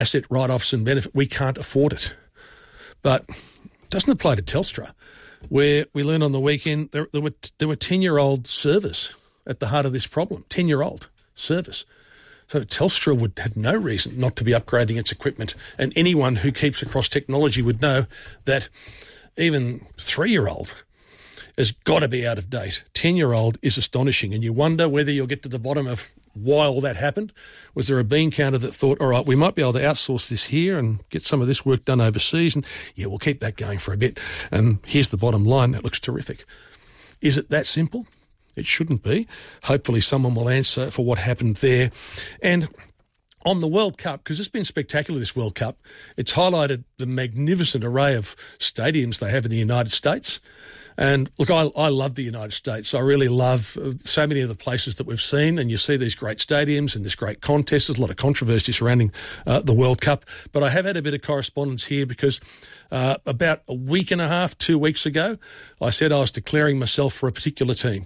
asset write-offs and benefit. We can't afford it. But it doesn't apply to Telstra, where we learned on the weekend there were 10-year-old servers at the heart of this problem, 10-year-old servers. So Telstra would have no reason not to be upgrading its equipment, and anyone who keeps across technology would know that even 3-year-old has got to be out of date. 10-year-old is astonishing, and you wonder whether you'll get to the bottom of why all that happened. Was there a bean counter that thought, all right, we might be able to outsource this here and get some of this work done overseas, and yeah, we'll keep that going for a bit, and here's the bottom line, that looks terrific. Is it that simple? It shouldn't be. Hopefully someone will answer for what happened there. And on the World Cup, because it's been spectacular, this World Cup, it's highlighted the magnificent array of stadiums they have in the United States. And look, I love the United States. I really love so many of the places that we've seen, and you see these great stadiums and this great contest. There's a lot of controversy surrounding the World Cup. But I have had a bit of correspondence here because about a week and a half, 2 weeks ago, I said I was declaring myself for a particular team.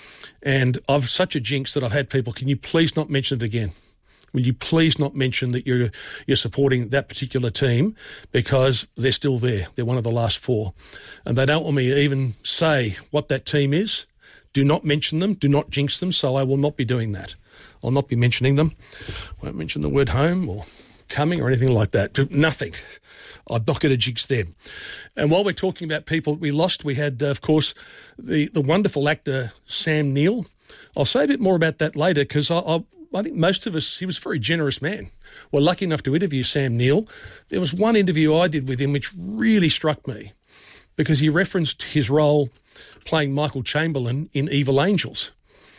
And I've such a jinx that I've had people, can you please not mention it again? Will you please not mention that you're supporting that particular team, because they're still there. They're one of the last 4. And they don't want me to even say what that team is. Do not mention them. Do not jinx them. So I will not be doing that. I'll not be mentioning them. Won't mention the word home or coming or anything like that. Nothing. I'm not going to jinx them. And while we're talking about people we lost, we had, of course, the wonderful actor Sam Neill. I'll say a bit more about that later, because I think most of us, he was a very generous man. We're lucky enough to interview Sam Neill. There was one interview I did with him which really struck me, because he referenced his role playing Michael Chamberlain in Evil Angels.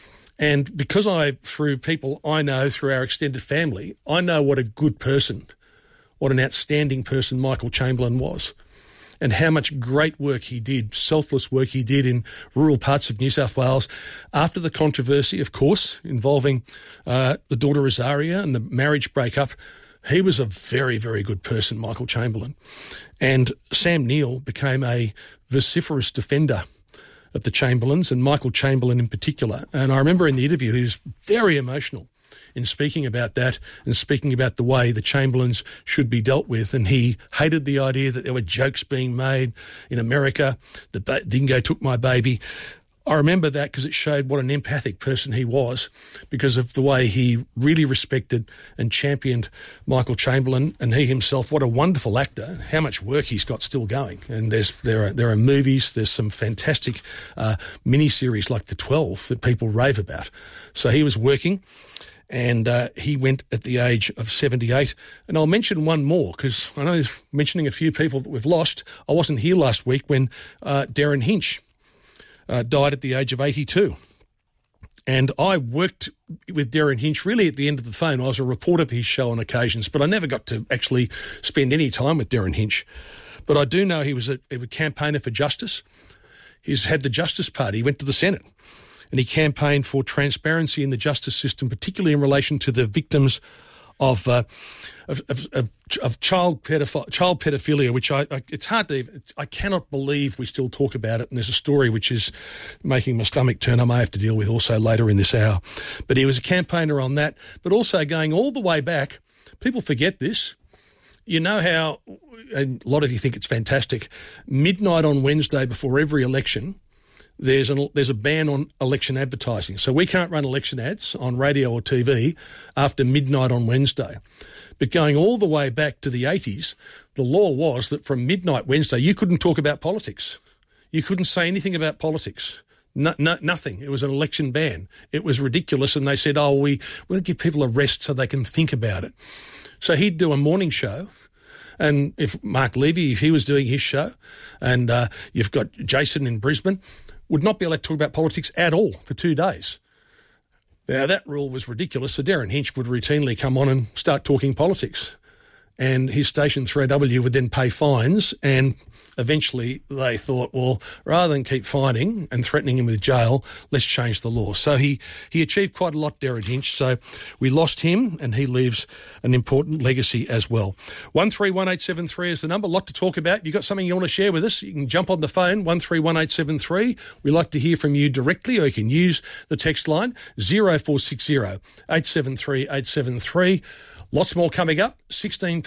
And because through people I know, through our extended family, I know what a good person, what an outstanding person Michael Chamberlain was, and how much great work he did, selfless work he did in rural parts of New South Wales. After the controversy, of course, involving the daughter Rosaria and the marriage breakup, he was a very, very good person, Michael Chamberlain. And Sam Neill became a vociferous defender of the Chamberlains, and Michael Chamberlain in particular. And I remember in the interview he was very emotional in speaking about that and speaking about the way the Chamberlains should be dealt with. And he hated the idea that there were jokes being made in America, the dingo took my baby. I remember that because it showed what an empathic person he was, because of the way he really respected and championed Michael Chamberlain, and he himself, what a wonderful actor, how much work he's got still going. And there are movies, there's some fantastic miniseries like The 12 that people rave about. So he was working, and he went at the age of 78. And I'll mention one more, because I know he's mentioning a few people that we've lost. I wasn't here last week when Darren Hinch died at the age of 82. And I worked with Darren Hinch really at the end of the phone. I was a reporter for his show on occasions, but I never got to actually spend any time with Darren Hinch. But I do know he was a campaigner for justice. He's had the Justice Party. He went to the Senate and he campaigned for transparency in the justice system, particularly in relation to the victims of child pedophilia, which it's hard to even, I cannot believe we still talk about it. And there's a story which is making my stomach turn I may have to deal with also later in this hour. But he was a campaigner on that, but also going all the way back. People forget this. You know how, and a lot of you think it's fantastic, midnight on Wednesday before every election, there's a ban on election advertising. So we can't run election ads on radio or TV after midnight on Wednesday. But going all the way back to the 80s, the law was that from midnight Wednesday, you couldn't talk about politics. You couldn't say anything about politics. Nothing. It was an election ban. It was ridiculous. And they said, we'll give people a rest so they can think about it. So he'd do a morning show. And if Mark Levy, if he was doing his show, and you've got Jason in Brisbane, would not be allowed to talk about politics at all for 2 days. Now, that rule was ridiculous, so Darren Hinch would routinely come on and start talking politics. And his station 3AW would then pay fines, and eventually they thought, well, rather than keep fining and threatening him with jail, let's change the law. So he achieved quite a lot, Darren Hinch. So we lost him, and he leaves an important legacy as well. 131873 is the number. A lot to talk about. If you've got something you want to share with us, you can jump on the phone, 131873. We like to hear from you directly, or you can use the text line 0460 873 873. Lots more coming up. 16